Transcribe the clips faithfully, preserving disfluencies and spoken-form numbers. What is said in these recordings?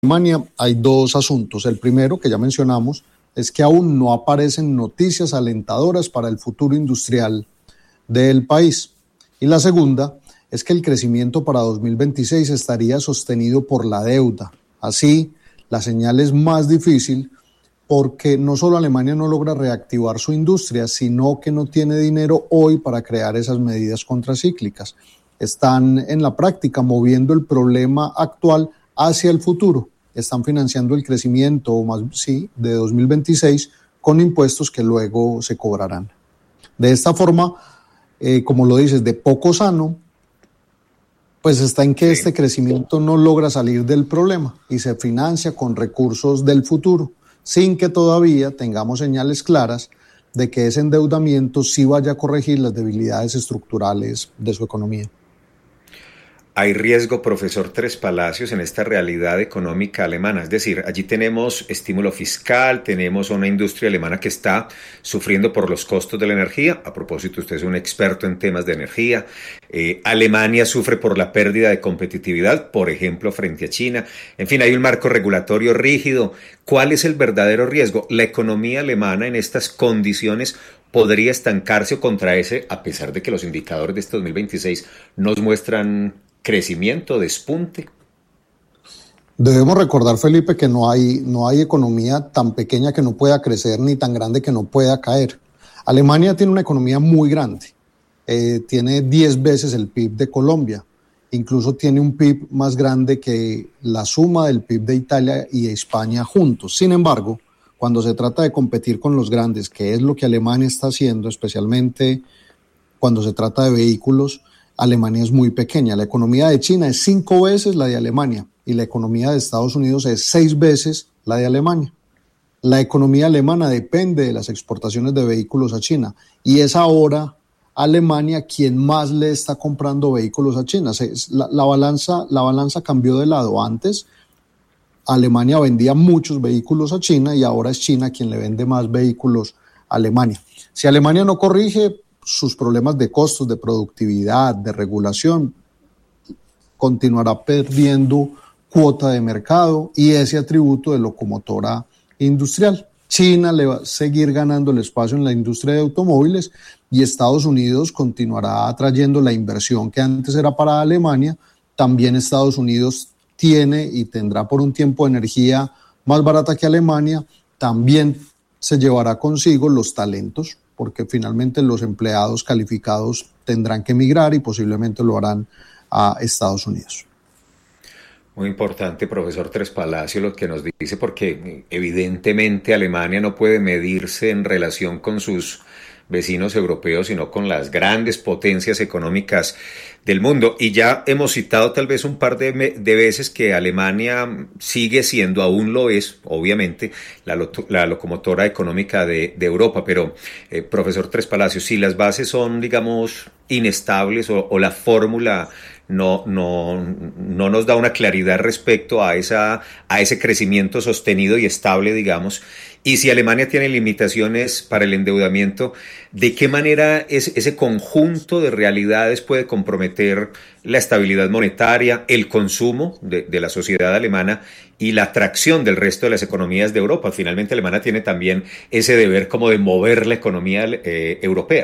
Alemania hay dos asuntos. El primero, que ya mencionamos, es que aún no aparecen noticias alentadoras para el futuro industrial del país. Y la segunda es que el crecimiento para dos mil veintiséis estaría sostenido por la deuda. Así, la señal es más difícil porque no solo Alemania no logra reactivar su industria, sino que no tiene dinero hoy para crear esas medidas contracíclicas. Están en la práctica moviendo el problema actual hacia el futuro. Están financiando el crecimiento, o más sí, de dos mil veintiséis con impuestos que luego se cobrarán. De esta forma, eh, como lo dices, de poco sano, pues está en que sí. Este crecimiento no logra salir del problema y se financia con recursos del futuro, sin que todavía tengamos señales claras de que ese endeudamiento sí vaya a corregir las debilidades estructurales de su economía. ¿Hay riesgo, profesor Tres Palacios, en esta realidad económica alemana? Es decir, allí tenemos estímulo fiscal, tenemos una industria alemana que está sufriendo por los costos de la energía. A propósito, usted es un experto en temas de energía. Eh, Alemania sufre por la pérdida de competitividad, por ejemplo, frente a China. En fin, hay un marco regulatorio rígido. ¿Cuál es el verdadero riesgo? ¿La economía alemana en estas condiciones podría estancarse o contraerse, a pesar de que los indicadores de este dos mil veintiséis nos muestran crecimiento, despunte? Debemos recordar, Felipe, que no hay, no hay economía tan pequeña que no pueda crecer ni tan grande que no pueda caer. Alemania tiene una economía muy grande, eh, tiene diez veces el P I B de Colombia, incluso tiene un P I B más grande que la suma del P I B de Italia y de España juntos. Sin embargo, cuando se trata de competir con los grandes, que es lo que Alemania está haciendo, especialmente cuando se trata de vehículos, Alemania es muy pequeña. La economía de China es cinco veces la de Alemania y la economía de Estados Unidos es seis veces la de Alemania. La economía alemana depende de las exportaciones de vehículos a China y es ahora Alemania quien más le está comprando vehículos a China. La, la, balanza, la balanza cambió de lado. Antes Alemania vendía muchos vehículos a China y ahora es China quien le vende más vehículos a Alemania. Si Alemania no corrige sus problemas de costos, de productividad, de regulación, continuará perdiendo cuota de mercado y ese atributo de locomotora industrial. China le va a seguir ganando el espacio en la industria de automóviles y Estados Unidos continuará atrayendo la inversión que antes era para Alemania. También Estados Unidos tiene y tendrá por un tiempo energía más barata que Alemania. También se llevará consigo los talentos, porque finalmente los empleados calificados tendrán que emigrar y posiblemente lo harán a Estados Unidos. Muy importante, profesor Tres Palacios, lo que nos dice, porque evidentemente Alemania no puede medirse en relación con sus vecinos europeos, sino con las grandes potencias económicas del mundo. Y ya hemos citado tal vez un par de, de veces que Alemania sigue siendo, aún lo es, obviamente, la, la locomotora económica de, de Europa. Pero, eh, profesor Tres Palacios, si las bases son, digamos, inestables o, o la fórmula no, no, no nos da una claridad respecto a, esa, a ese crecimiento sostenido y estable, digamos, y si Alemania tiene limitaciones para el endeudamiento, ¿de qué manera es, ese conjunto de realidades puede comprometer la estabilidad monetaria, el consumo de, de la sociedad alemana y la atracción del resto de las economías de Europa? Finalmente, Alemania tiene también ese deber como de mover la economía eh, europea.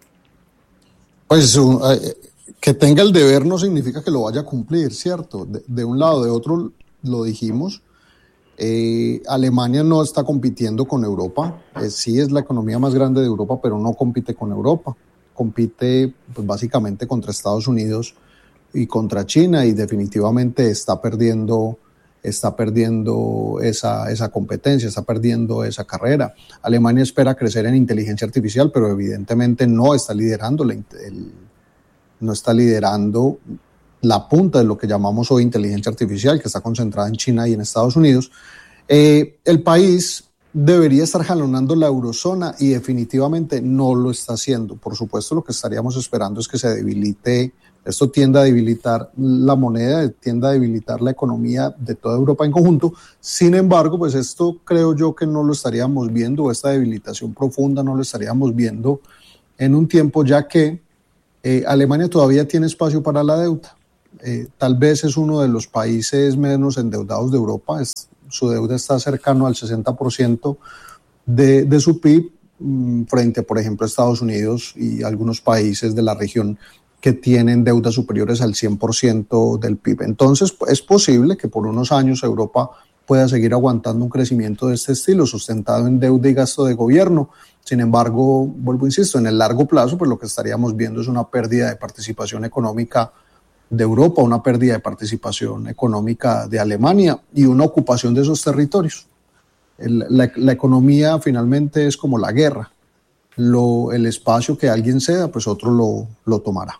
Pues eh, que tenga el deber no significa que lo vaya a cumplir, ¿cierto? De, de un lado, de otro, lo dijimos. Eh, Alemania no está compitiendo con Europa, eh, sí es la economía más grande de Europa, pero no compite con Europa, compite pues, básicamente contra Estados Unidos y contra China y definitivamente está perdiendo, está perdiendo esa, esa competencia, está perdiendo esa carrera. Alemania espera crecer en inteligencia artificial, pero evidentemente no está liderando, la, el, no está liderando la punta de lo que llamamos hoy inteligencia artificial, que está concentrada en China y en Estados Unidos. Eh, el país debería estar jalonando la eurozona y definitivamente no lo está haciendo. Por supuesto, lo que estaríamos esperando es que se debilite, esto tiende a debilitar la moneda, tiende a debilitar la economía de toda Europa en conjunto. Sin embargo, pues esto creo yo que no lo estaríamos viendo, esta debilitación profunda no lo estaríamos viendo en un tiempo, ya que eh, Alemania todavía tiene espacio para la deuda. Eh, tal vez es uno de los países menos endeudados de Europa. Es, su deuda está cercano al sesenta por ciento de, de su P I B, frente, por ejemplo, a Estados Unidos y algunos países de la región que tienen deudas superiores al cien por ciento del P I B. Entonces, es posible que por unos años Europa pueda seguir aguantando un crecimiento de este estilo, sustentado en deuda y gasto de gobierno. Sin embargo, vuelvo, insisto, en el largo plazo, pues lo que estaríamos viendo es una pérdida de participación económica de Europa, una pérdida de participación económica de Alemania y una ocupación de esos territorios. El, la, la economía finalmente es como la guerra. Lo, el espacio que alguien ceda, pues otro lo, lo tomará.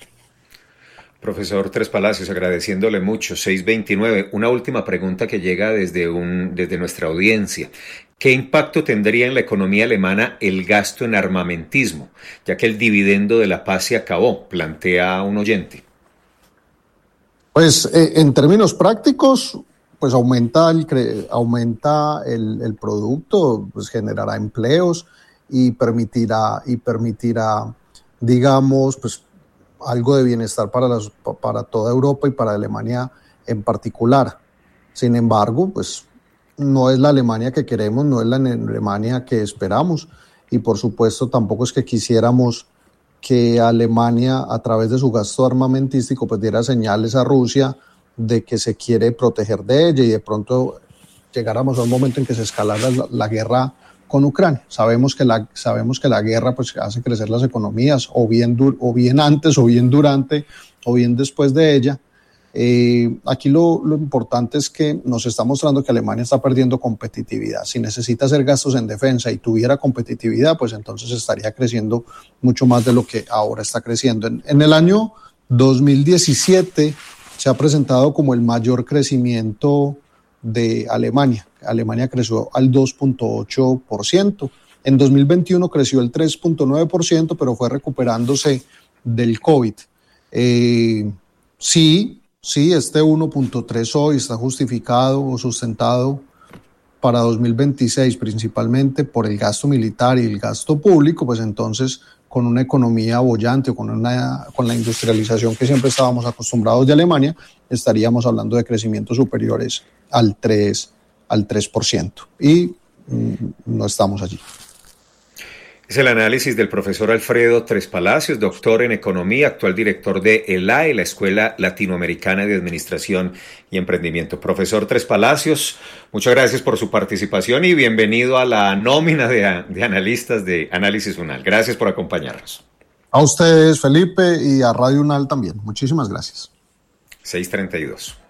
Profesor Tres Palacios, agradeciéndole mucho. seis veintinueve. Una última pregunta que llega desde, un, desde nuestra audiencia. ¿Qué impacto tendría en la economía alemana el gasto en armamentismo, ya que el dividendo de la paz se acabó? Plantea un oyente. Pues eh, en términos prácticos, pues aumenta el, aumenta el, el producto, pues generará empleos y permitirá, y permitirá, digamos, pues algo de bienestar para, las, para toda Europa y para Alemania en particular. Sin embargo, pues no es la Alemania que queremos, no es la Alemania que esperamos y por supuesto tampoco es que quisiéramos que Alemania a través de su gasto armamentístico pues diera señales a Rusia de que se quiere proteger de ella y de pronto llegáramos a un momento en que se escalara la, la guerra con Ucrania. Sabemos que la, sabemos que la guerra pues hace crecer las economías, o bien, dur, o bien antes, o bien durante, o bien después de ella. Eh, aquí lo, lo importante es que nos está mostrando que Alemania está perdiendo competitividad. Si necesita hacer gastos en defensa y tuviera competitividad, pues entonces estaría creciendo mucho más de lo que ahora está creciendo. En, en el año dos mil diecisiete se ha presentado como el mayor crecimiento de Alemania. Alemania creció al dos punto ocho por ciento. En dos mil veintiuno creció el tres punto nueve por ciento, pero fue recuperándose del COVID. Eh, sí, sí, este uno punto tres hoy está justificado o sustentado para dos mil veintiséis, principalmente por el gasto militar y el gasto público, pues entonces con una economía boyante o con, una, con la industrialización que siempre estábamos acostumbrados de Alemania, estaríamos hablando de crecimientos superiores al tres por ciento y mm, no estamos allí. Es el análisis del profesor Alfredo Tres Palacios, doctor en Economía, actual director de ELAE, la Escuela Latinoamericana de Administración y Emprendimiento. Profesor Tres Palacios, muchas gracias por su participación y bienvenido a la nómina de, de analistas de Análisis UNAL. Gracias por acompañarnos. A ustedes, Felipe, y a Radio UNAL también. Muchísimas gracias. seis treinta y dos.